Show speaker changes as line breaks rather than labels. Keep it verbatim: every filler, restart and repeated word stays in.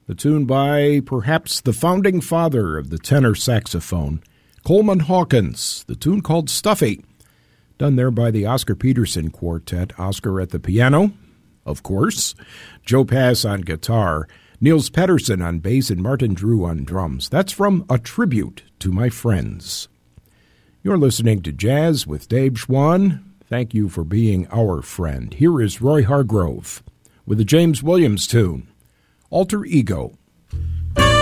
a tune by perhaps the founding father of the tenor saxophone, Coleman Hawkins, the tune called Stuffy, done there by the Oscar Peterson Quartet, Oscar at the piano, of course, Joe Pass on guitar, Niels Pettersson on bass, and Martin Drew on drums. That's from A Tribute to My Friends. You're listening to Jazz with Dave Schwann. Thank you for being our friend. Here is Roy Hargrove with a James Williams tune, Alter Ego.